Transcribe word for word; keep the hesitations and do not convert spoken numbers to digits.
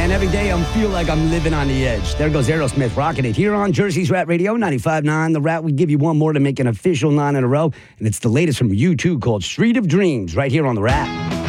and every day I feel like I'm living on the edge. There goes Aerosmith rocking it here on Jersey's Rat Radio, ninety-five point nine. The Rat, we give you one more to make an official nine in a row, and it's the latest from U two called Street of Dreams right here on The Rat.